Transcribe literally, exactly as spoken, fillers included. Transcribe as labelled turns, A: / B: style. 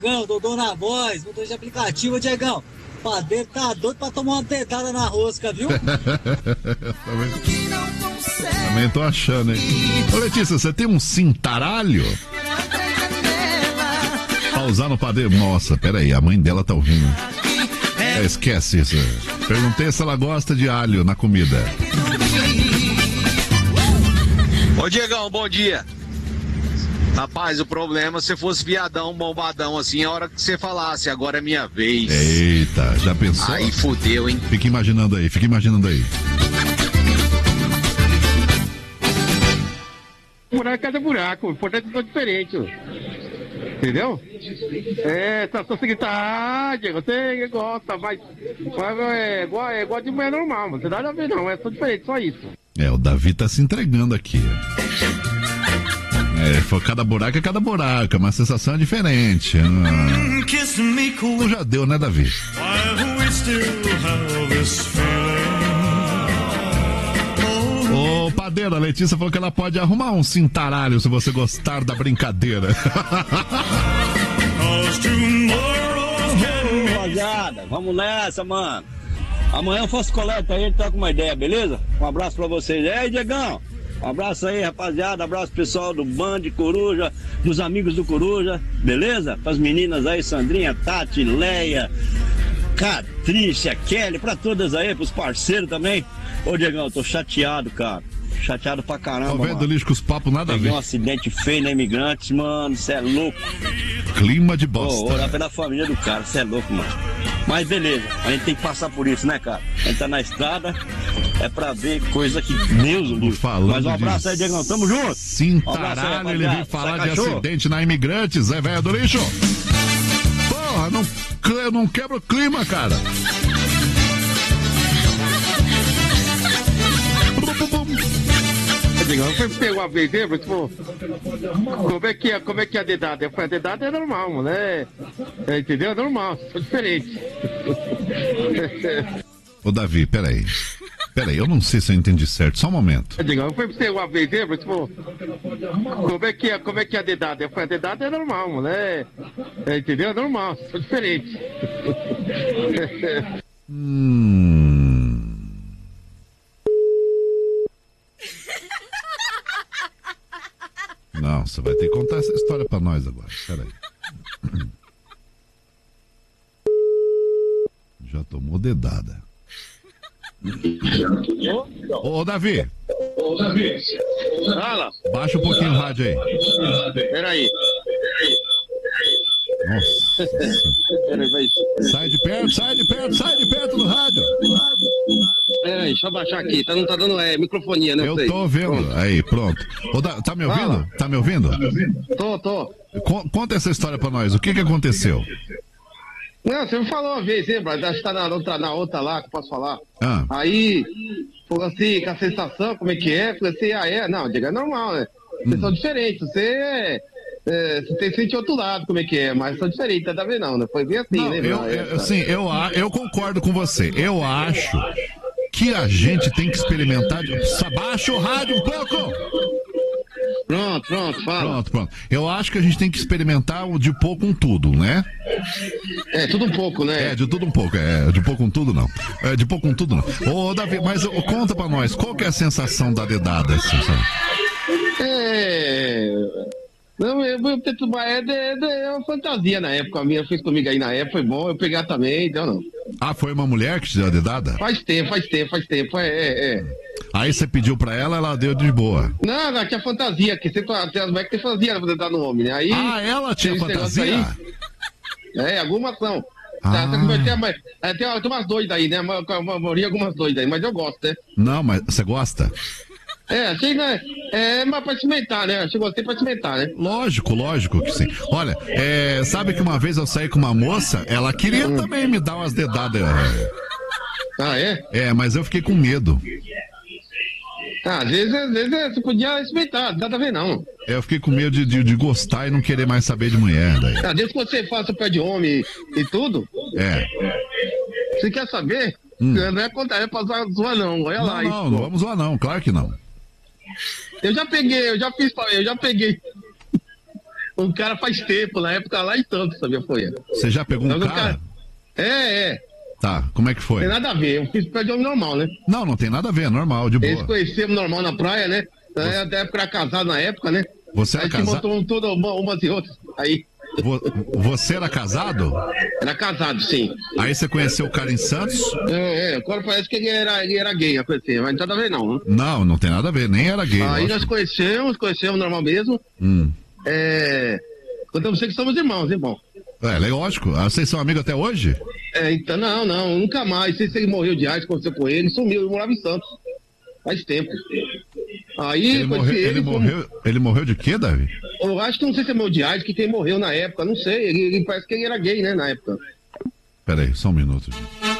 A: Diegão, Dodô na voz, motor de aplicativo, Diegão. O padeiro tá doido pra tomar uma dedada na rosca, viu?
B: também, também tô achando, hein? Ô Letícia, você tem um cintaralho? Pra usar no padeiro? Nossa, peraí, a mãe dela tá ouvindo. É, esquece isso. Perguntei se ela gosta de alho na comida.
C: Ô Diegão, bom dia. Rapaz, o problema é se fosse viadão, bombadão assim, a hora que você falasse, agora é minha vez.
B: Eita, já pensou?
C: Aí fudeu, hein?
B: Fica imaginando aí, fica imaginando aí.
D: Buraco é cada buraco, o importante é que diferente. Entendeu? É, só se seguinte, ah, Diego, você gosta, mas, mas é, igual, é igual de mulher normal, você dá a ver não, é só diferente, só isso.
B: É, o Davi tá se entregando aqui. É, foi cada buraco é cada buraco, mas a sensação é diferente. Ah. Tu já deu, né, Davi? Ô, padeiro, a Letícia falou que ela pode arrumar um cintaralho se você gostar da brincadeira.
E: Rapaziada, vamos nessa, mano. Amanhã eu faço coleta aí, a gente tá com uma ideia, beleza? Um abraço pra vocês. E aí, Diegão? Um abraço aí, rapaziada. Abraço pessoal do Band Coruja, dos amigos do Coruja, beleza? Para as meninas aí, Sandrinha, Tati, Leia, Catrícia, Kelly, pra todas aí, pros parceiros também. Ô, Diegão, eu tô chateado, cara. Chateado pra caramba,
B: Tô vendo lixo com os papos nada a ver.
E: Peguei um acidente feio na Imigrantes, mano, cê é louco.
B: Clima de bosta.
E: Vou orar pela família do cara, cê é louco, mano. Mas beleza, a gente tem que passar por isso, né, cara? A gente tá na estrada, é pra ver coisa que Deus livre. Mas um abraço aí, Diegão, tamo junto.
B: Cintaralho, um ele veio falar de acidente na Imigrantes, é velho do lixo. Porra, não, não quebra o clima, cara.
D: Eu fui pegar uma vez, lembra? Tipo, como é que é, como é que é a dedada? Eu falei, a dedada é normal, mano, é, é, entendeu? É normal, só diferente.
B: Ô, Davi, peraí. Peraí, eu não sei se eu entendi certo, só um momento.
D: Eu fui pegar uma vez, lembra? Tipo, como é que é, como é que é a dedada? Eu falei, a dedada é normal, mano, é, é, entendeu? É normal, só diferente.
B: Hum... Não, você vai ter que contar essa história pra nós agora. Peraí. Já tomou dedada. Ô, Davi.
D: Ô, Davi. Fala.
B: Baixa um pouquinho o rádio aí.
D: Peraí.
B: Nossa. Sai de perto, sai de perto, sai de perto do rádio.
D: Peraí, deixa eu baixar aqui, tá, não tá dando é, microfonia, né?
B: Eu tô vendo, pronto. Aí, pronto. Ô, da, tá me ouvindo? Fala. Tá me ouvindo?
D: Tô, tô.
B: Co- conta essa história pra nós, o que que aconteceu?
D: Não, você me falou uma vez, lembra? Acho que tá na outra, na outra lá, que eu posso falar.
B: Ah.
D: Aí, falou assim, com a sensação, como é que é? Falei assim, ah, é? Não, diga, é normal, né? Vocês hum. são diferentes, você é... É, você sente outro lado, como é que é, mas são diferentes, nada a ver não, né? Foi bem assim,
B: não,
D: né?
B: Eu, eu, assim, eu, eu concordo com você. Eu acho que a gente tem que experimentar. De... Abaixa o rádio um pouco!
D: Pronto, pronto, fala.
B: Pronto, pronto. Eu acho que a gente tem que experimentar o de pouco com tudo, né?
D: É, tudo um pouco, né?
B: É, de tudo um pouco. É, de pouco com tudo não. É, de pouco com tudo não. Ô, Davi, mas ô, conta pra nós, qual que é a sensação da dedada, assim, sabe?
D: É... Não, eu, eu tento, é, é, é uma fantasia na época. A minha fez comigo aí na época, foi bom, eu pegar também, então não.
B: Ah, foi uma mulher que te deu a dedada?
D: Faz tempo, faz tempo, faz tempo, é, é, é.
B: Aí você pediu pra ela, ela deu de boa.
D: Não, não, tinha fantasia, que sempre tem as mulheres que tem fantasia pra dedar no homem, né? Aí,
B: ah, ela tinha fantasia?
D: Aí, é, algumas são.
B: Ah.
D: Tá, tem, tem, tem umas doidas aí, né? A maioria, algumas doidas aí, mas eu gosto, né?
B: Não, mas você gosta?
D: É, achei, né? É, mas pra cimentar, né? Achei que gostei pra cimentar, né?
B: Lógico, lógico que sim. Olha, é, sabe que uma vez eu saí com uma moça, ela queria hum. também me dar umas dedadas.
D: Ah, é?
B: É, mas eu fiquei com medo.
D: Ah, às vezes, às vezes você podia respeitar, não dá pra ver não.
B: É, eu fiquei com medo de, de, de gostar e não querer mais saber de mulher. Daí.
D: Ah, desde que você faça o pé de homem e, e tudo.
B: É.
D: Você quer saber? Hum. Não é contar, é pra zoar não, olha
B: não,
D: lá.
B: Não,
D: isso,
B: não vamos zoar não, claro que não.
D: Eu já peguei, eu já fiz, eu já peguei um cara faz tempo, na época lá e tanto, sabia, foi.
B: Você já pegou um
D: Então,
B: cara?
D: cara? É, é.
B: Tá, como é que foi?
D: Tem nada a ver, eu fiz pé de homem normal, né?
B: Não, não tem nada a ver, é normal, de boa.
D: Eles conhecemos normal na praia, né? Você... Até época era casado na época, né?
B: Você era
D: aí
B: casado?
D: Aí se montou toda uma, umas e outras, aí...
B: Você era casado?
D: Era casado, sim.
B: Aí você conheceu o cara em Santos?
D: É, é, agora parece que ele era, ele era gay, a coisa assim, mas não tem nada a ver não. Né?
B: Não, não tem nada a ver, nem era gay.
D: Aí
B: lógico.
D: nós conhecemos, conhecemos normal mesmo.
B: Hum.
D: É... Contamos você que somos irmãos, irmão.
B: É, lógico. Vocês são amigos até hoje?
D: É, então, não, não, nunca mais. Não sei se ele morreu de AIDS, aconteceu com ele, sumiu, ele morava em Santos. Faz tempo. Aí,
B: ele, morreu, ele, ele, morreu, ele morreu de quê, Davi?
D: Eu acho que não sei se é morreu de AIDS, que quem morreu na época, não sei. Ele, ele parece que ele era gay, né, na época.
B: Peraí, só um minuto, gente.